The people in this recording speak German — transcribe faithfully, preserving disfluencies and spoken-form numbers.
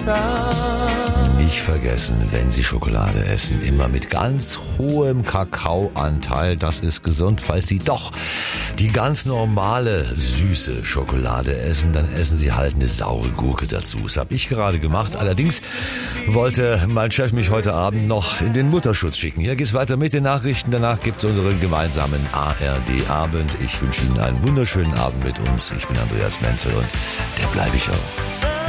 Nicht vergessen, wenn Sie Schokolade essen, immer mit ganz hohem Kakaoanteil. Das ist gesund. Falls Sie doch die ganz normale, süße Schokolade essen, dann essen Sie halt eine saure Gurke dazu. Das habe ich gerade gemacht. Allerdings wollte mein Chef mich heute Abend noch in den Mutterschutz schicken. Hier geht's weiter mit den Nachrichten. Danach gibt's unseren gemeinsamen A R D-Abend. Ich wünsche Ihnen einen wunderschönen Abend mit uns. Ich bin Andreas Menzel und der bleibe ich auch.